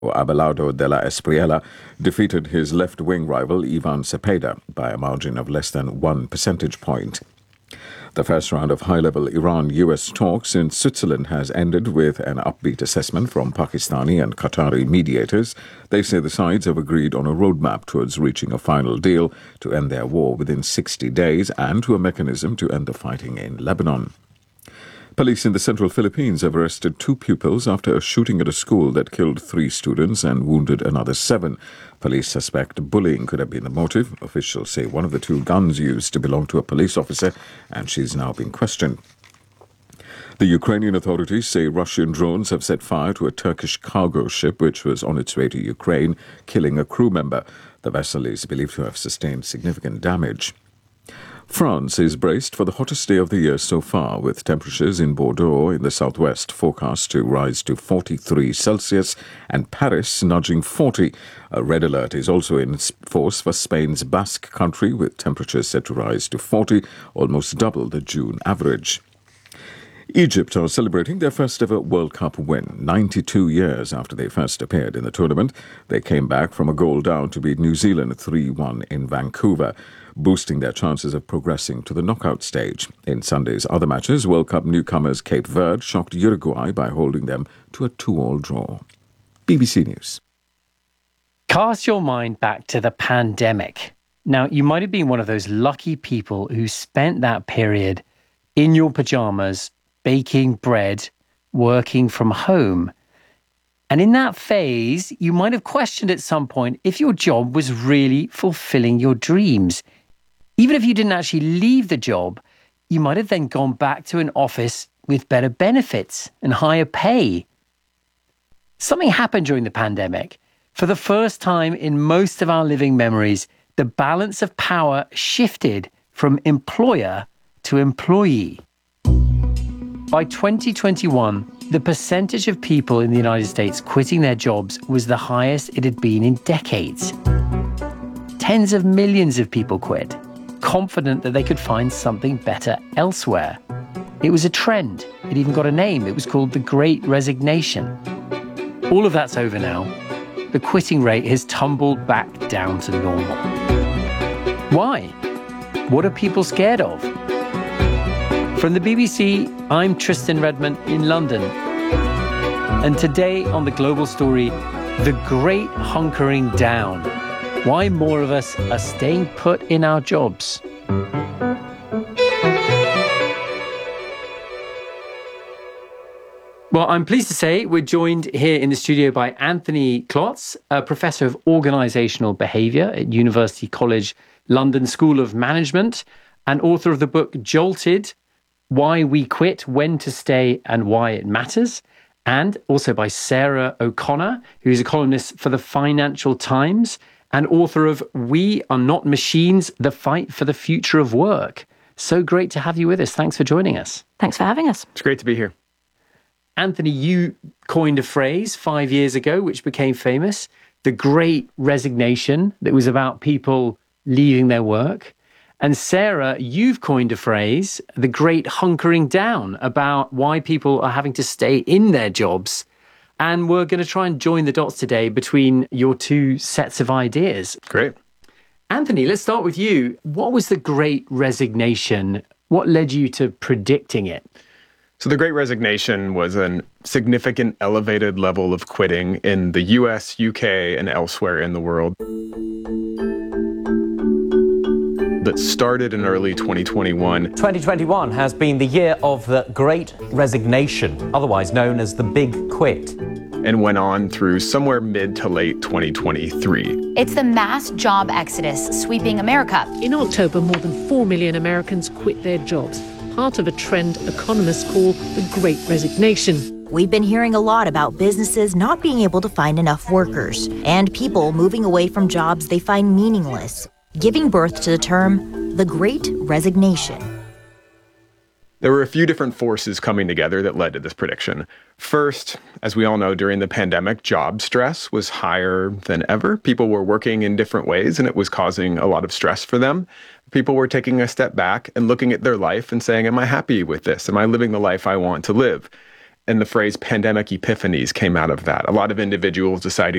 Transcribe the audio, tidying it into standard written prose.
Abelardo de la Espriella defeated his left-wing rival Ivan Cepeda by a margin of less than 1 percentage point. The first round of high-level Iran-US talks in Switzerland has ended with an upbeat assessment from Pakistani and Qatari mediators. They say the sides have agreed on a roadmap towards reaching a final deal to end their war within 60 days and to a mechanism to end the fighting in Lebanon. Police in the central Philippines have arrested 2 pupils after a shooting at a school that killed 3 students and wounded another 7. Police suspect bullying could have been the motive. Officials say one of the 2 guns used to belong to a police officer, and she's now being questioned. The Ukrainian authorities say Russian drones have set fire to a Turkish cargo ship which was on its way to Ukraine, killing a crew member. The vessel is believed to have sustained significant damage. France is braced for the hottest day of the year so far, with temperatures in Bordeaux in the southwest forecast to rise to 43 Celsius and Paris nudging 40. A red alert is also in force for Spain's Basque country, with temperatures set to rise to 40, almost double the June average. Egypt are celebrating their first ever World Cup win. 92 years after they first appeared in the tournament, they came back from a goal down to beat New Zealand 3-1 in Vancouver, boosting their chances of progressing to the knockout stage. In Sunday's other matches, World Cup newcomers Cape Verde shocked Uruguay by holding them to a 2-2 draw. BBC News. Cast your mind back to the pandemic. Now, you might have been one of those lucky people who spent that period in your pajamas, baking bread, working from home. And in that phase, you might have questioned at some point if your job was really fulfilling your dreams. Even if you didn't actually leave the job, you might have then gone back to an office with better benefits and higher pay. Something happened during the pandemic. For the first time in most of our living memories, the balance of power shifted from employer to employee. By 2021, the percentage of people in the United States quitting their jobs was the highest it had been in decades. Tens of millions of people quit, confident that they could find something better elsewhere. It was a trend. It even got a name. It was called the Great Resignation. All of that's over now. The quitting rate has tumbled back down to normal. Why? What are people scared of? From the BBC, I'm Tristan Redmond in London. And today on The Global Story, the great hunkering down. Why more of us are staying put in our jobs. Well, I'm pleased to say we're joined here in the studio by Anthony Klotz, a professor of organisational behaviour at University College London School of Management and author of the book Jolted, Why We Quit, When to Stay and Why It Matters, and also by Sarah O'Connor, who's a columnist for the Financial Times and author of We Are Not Machines, The Fight for the Future of Work. So great to have you with us. Thanks for joining us. Thanks for having us. It's great to be here. Anthony, you coined a phrase 5 years ago, which became famous, the Great Resignation, that was about people leaving their work. And Sarah, you've coined a phrase, the Great Hunkering Down, about why people are having to stay in their jobs. And we're going to try and join the dots today between your two sets of ideas. Great. Anthony, let's start with you. What was the Great Resignation? What led you to predicting it? So the Great Resignation was a significant elevated level of quitting in the US, UK, and elsewhere in the world that started in early 2021. 2021 has been the year of the Great Resignation, otherwise known as the Big Quit, and went on through somewhere mid to late 2023. It's the mass job exodus sweeping America. In October, more than 4 million Americans quit their jobs, part of a trend economists call the Great Resignation. We've been hearing a lot about businesses not being able to find enough workers and people moving away from jobs they find meaningless, giving birth to the term the Great Resignation. There were a few different forces coming together that led to this prediction. First, as we all know, during the pandemic, job stress was higher than ever. People were working in different ways, and it was causing a lot of stress for them. People were taking a step back and looking at their life and saying, am I happy with this? Am I living the life I want to live? And the phrase pandemic epiphanies came out of that. A lot of individuals deciding